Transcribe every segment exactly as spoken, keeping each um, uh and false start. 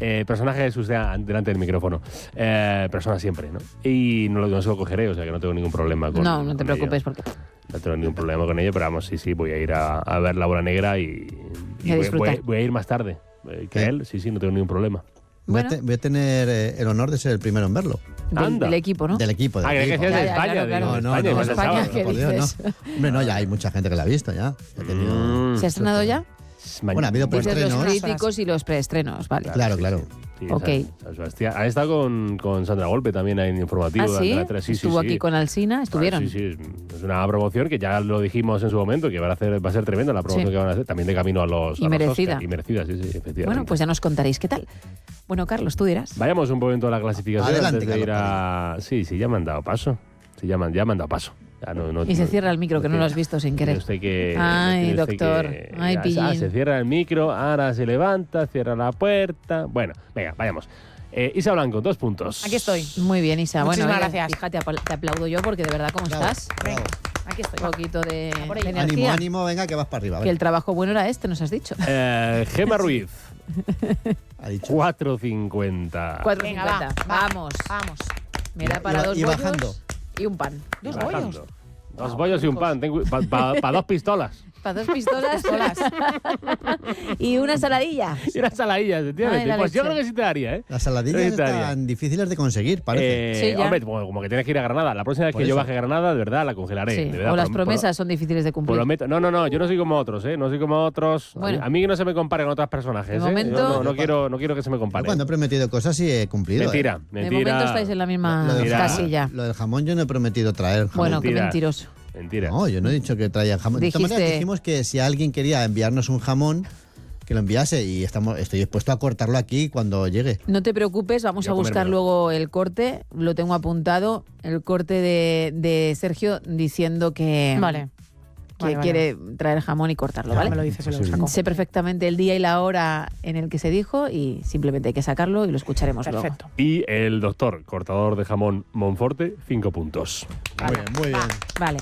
Eh, personaje de Jesús delante del micrófono. Eh, persona siempre, ¿no? Y no lo, no se lo cogeré, o sea que no tengo ningún problema con No, no te con preocupes ello. porque... No tengo ningún problema con ello, pero vamos, sí, sí, voy a ir a, a ver La Bola Negra y, y, Y a voy, disfrutar. voy, voy a ir más tarde eh, que ¿Qué? él. Sí, sí, no tengo ningún problema. Voy, Bueno. a te- voy a tener eh, el honor de ser el primero en verlo. Del, Anda. del equipo, ¿no? Del equipo, del Ah, que equipo. decías de Ya, ya, España. claro, claro. digo, de No, no, España, no, vas el España, sábado. ¿qué por Dios, dices? no. Hombre, no, ya hay mucha gente que la ha visto ya. Ha tenido... Mm. ¿Se ha estrenado ya? Bueno, ha habido Dices los preestrenos. críticos y los preestrenos, vale. Claro, claro. Sí, Ok. San, San Sebastián. Ha estado con, con Sandra Golpe también en informativo. ¿Ah, de sí? Antena tres. Sí, Estuvo sí, aquí sí. con Alsina, estuvieron. Ah, sí, sí, es una promoción que ya lo dijimos en su momento, que va a, hacer, va a ser tremenda la promoción Sí. que van a hacer, también de camino a los Y a los merecida. Oscar. Y merecida, sí, sí, efectivamente. Bueno, pues ya nos contaréis qué tal. Bueno, Carlos, tú dirás. Vayamos un momento a la clasificación Adelante, antes de ir Carlos a... Sí, sí, ya me han dado paso. Sí, ya me han, ya me han dado paso. Ya no, no, Y se no- cierra el micro, que no lo has visto sin querer. Tiene usted que, Ay, tiene usted doctor. que- Ay, ah, pillín. se cierra el micro, ahora se levanta, cierra la puerta. Bueno, venga, vayamos. Eh, Isa Blanco, dos puntos. Aquí estoy. Muy bien, Isa. Muchísimas bueno, oye, gracias. fíjate, apl- te aplaudo yo porque de verdad, ¿cómo Bravo, estás? bravo. Aquí estoy. Un poquito de, por de ello. energía. Ánimo, ánimo, venga, que vas para arriba. Que venga. el trabajo bueno era este, nos has dicho. Eh, Gema Ruiz, Ha dicho. cuatro cincuenta. cuatro Venga, cincuenta. va, va. Vamos. Vamos. Me da Y- para y- dos y bollos bajando. y un pan. Dos Bajando. bollos. Dos bollos y un pan. Para dos pistolas. Para dos pistolas Solas. y una saladilla. Y una saladilla, efectivamente. Ay, la Pues yo leche. creo que sí te daría, ¿eh? Las saladillas Sí, te daría. están difíciles de conseguir, parece. Eh, Sí, ya. hombre, como, como que tienes que ir a Granada. La próxima vez Por que yo eso. baje a Granada, de verdad, la congelaré. Sí, de verdad, o las por- promesas son difíciles de por- cumplir. prometo- No, no, no, yo no soy como otros, ¿eh? No soy como otros. A mí- Bueno. A mí que no se me compare con otros personajes, De ¿eh? momento- No, no, no Yo quiero, no quiero que se me Yo compare. cuando he prometido cosas sí he cumplido. Mentira, ¿eh? De mentira. momento estáis en la misma Lo del Mira. casilla. Lo del jamón yo no he prometido traer jamón. Bueno, qué Mentira. mentiroso. Mentira. No, yo no he dicho que traía jamón. De todas Dijiste- maneras dijimos que si alguien quería enviarnos un jamón, que lo enviase y estamos, estoy dispuesto a cortarlo aquí cuando llegue. No te preocupes, vamos Voy a a buscar comérmelo. luego el corte. Lo tengo apuntado. El corte de, de Sergio diciendo que, Vale. que Vale, vale. quiere traer jamón y cortarlo, Ya ¿vale? Me lo dices, se lo Sí, sí. saco. Sé perfectamente el día y la hora en el que se dijo y simplemente hay que sacarlo y lo escucharemos Perfecto. Y el doctor, cortador de jamón Monforte, cinco puntos. Muy bien, muy bien. luego. Vale,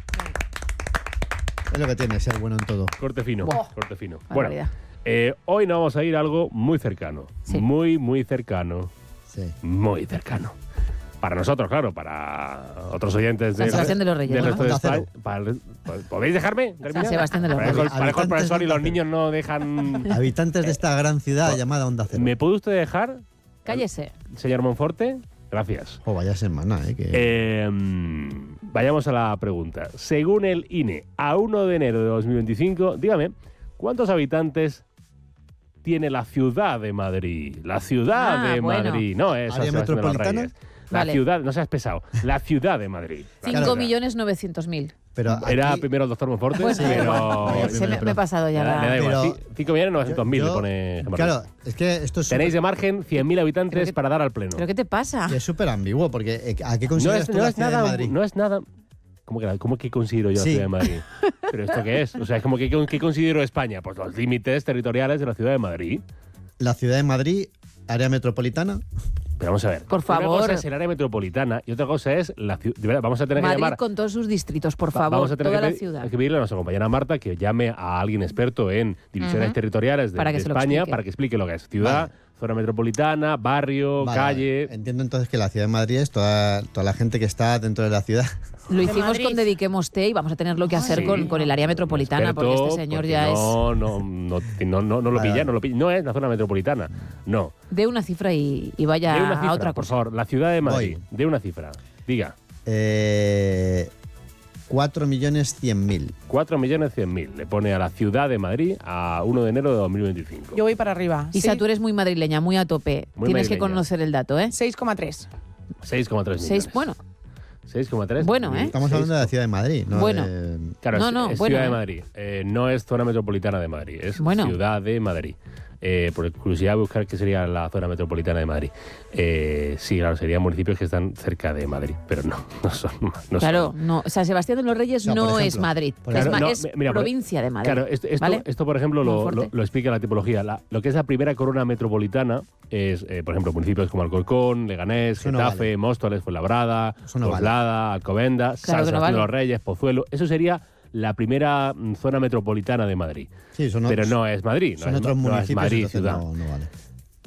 Es lo que tiene, ser bueno en todo. Corte fino, Buah. corte fino. barbaridad. Bueno, eh, hoy nos vamos a ir a algo muy cercano. Sí. Muy, muy cercano. Sí. Muy cercano. Para nosotros, claro, para otros oyentes San del, Sebastián de los Reyes, del ¿no? resto de Onda España. Cero. Para el- ¿Podéis dejarme terminar? San Sebastián de los Parejo, Reyes. parejo el Habitantes profesor y de los Onda Cero. niños no dejan... Habitantes de esta gran ciudad llamada Onda Cero. ¿Me puede usted dejar, cállese. señor Monforte? Gracias. Oh, vaya semana, ¿eh? Que... Eh, vayamos a la pregunta. Según el I N E, a uno de enero de dos mil veinticinco, dígame, ¿cuántos habitantes tiene la ciudad de Madrid? La ciudad Ah, de bueno. Madrid. No, es San ¿Área Sebastián de los metropolitana? Reyes. La Vale. ciudad, no seas pesado. La ciudad de Madrid. cinco millones novecientos mil. Pero aquí- Era primero el doctor Monforte, Bueno, pero... Bueno, Se me, pero- me he pasado ya Le da- la... le da igual. Pero- Ci- cinco millones novecientos mil yo- le pone... Gemma Claro, Ruiz. es que esto es Tenéis de súper- margen cien mil habitantes Pero que- para dar al pleno. ¿Pero qué te pasa? es súper ambiguo, porque eh, ¿a qué No consideras es, tú no la es ciudad nada... de Madrid? No es nada... ¿Cómo que, ¿Cómo que considero yo la Sí. ciudad de Madrid? ¿Pero esto qué es? O sea, es como que ¿qué considero España? Pues los límites territoriales de la ciudad de Madrid. La ciudad de Madrid, área metropolitana. Pero vamos a ver. Por Una favor. cosa es el área metropolitana y otra cosa es la ciudad. Vamos a tener que Madrid llamar... con todos sus distritos, por Va- favor, vamos a tener toda que, la pe- ciudad. que pedirle a nuestra compañera Marta que llame a alguien experto en divisiones Ujú. territoriales de, Para que de se lo España explique. para que explique lo que es ciudad, Vale. zona metropolitana, barrio, Vale, calle. vale. Entiendo entonces que la ciudad de Madrid es toda, toda la gente que está dentro de la ciudad. Lo De hicimos Madrid. con Dediquemos Té y vamos a tenerlo que hacer Sí. con, con el área metropolitana, porque Experto, este señor porque ya es no, no, no, no, no, no lo Vale, pilla, vale. no lo pilla. No es la zona metropolitana. No. de una cifra y, y vaya De una cifra, a otra por cosa. favor. La ciudad de Madrid. Voy. De una cifra. Diga. Eh, cuatro millones cien mil. cuatro millones cien mil. Le pone a la ciudad de Madrid a uno de enero de dos mil veinticinco. Yo voy para arriba. Isa, Sí. tú eres muy madrileña, muy a tope. Muy Tienes que madrileña. conocer el dato, ¿eh? seis coma tres. seis coma tres Seis, millones. bueno, seis coma tres. Bueno, ¿eh? Estamos hablando de la ciudad de Madrid, ¿no? Bueno. de- Claro, No, es, no, es bueno, Ciudad ¿eh? de Madrid. Eh, no es zona metropolitana de Madrid, es Bueno. Ciudad de Madrid. Eh, por curiosidad, buscar qué sería la zona metropolitana de Madrid. Eh, sí, claro, serían municipios que están cerca de Madrid, pero no, no son. No claro, son. no. San Sebastián de los Reyes No, no, por es ejemplo, Madrid, por es, ejemplo. ma- No, es mi- mira, por- provincia de Madrid. Claro, esto, esto, ¿vale? esto, por ejemplo, lo, Monforte. lo- lo explica la tipología. La- lo que es la primera corona metropolitana es, eh, por ejemplo, municipios como Alcorcón, Leganés, Eso no Getafe, vale. Móstoles, Fuenlabrada, Eso no vale. Coslada, Alcobendas, San Claro que no Sebastián de vale. los Reyes, Pozuelo. Eso sería la primera mm, zona metropolitana de Madrid. Sí, son Pero otros- no es Madrid, no son es, otros no es municipios, Madrid entonces ciudad. no, no vale.